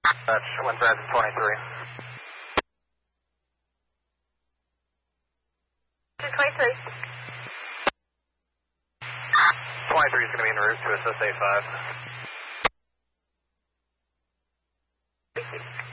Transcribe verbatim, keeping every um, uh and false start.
That's Wind Horizon twenty-three. two twenty-three. twenty-three is going to be en route to assist A five.